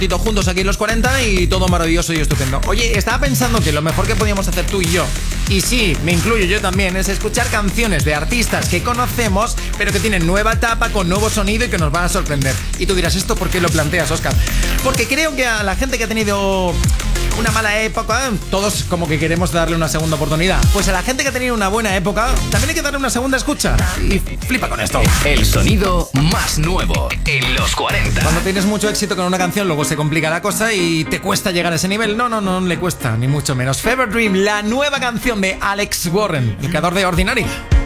juntos aquí en los 40 y todo maravilloso y estupendo. Oye, estaba pensando que lo mejor que podíamos hacer tú y yo, y sí, me incluyo yo también, es escuchar canciones de artistas que conocemos, pero que tienen nueva etapa, con nuevo sonido y que nos van a sorprender. Y tú dirás, ¿esto por qué lo planteas, Óscar? Porque creo que a la gente que ha tenido una mala época, todos como que queremos darle una segunda oportunidad. Pues a la gente que ha tenido una buena época, también hay que darle una segunda escucha. Y flipa con esto. El sonido más nuevo en los 40. Cuando tienes mucho éxito con una canción, luego se complica la cosa y te cuesta llegar a ese nivel. No le cuesta, ni mucho menos. Fever Dream, la nueva canción de Alex Warren, el creador de Ordinary.